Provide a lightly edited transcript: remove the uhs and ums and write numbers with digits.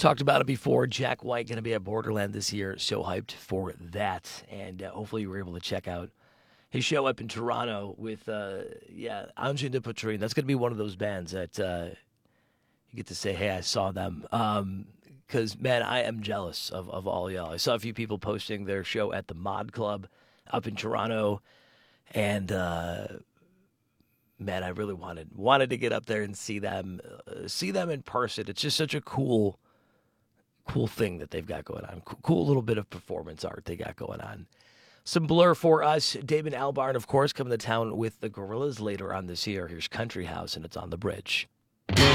Talked about it before. Jack White going to be at Borderland this year. So hyped for that. And hopefully you were able to check out his show up in Toronto with, Anjou de Poitrine. That's going to be one of those bands that you get to say, hey, I saw them. Because, man, I am jealous of all y'all. I saw a few people posting their show at the Mod Club up in Toronto. And, man, I really wanted to get up there and see them in person. It's just such a cool thing that they've got going on. Cool little bit of performance art they got going on. Some Blur for us. Damon Albarn, of course, coming to town with the Gorillaz later on this year. Here's Country House, and it's on the bridge.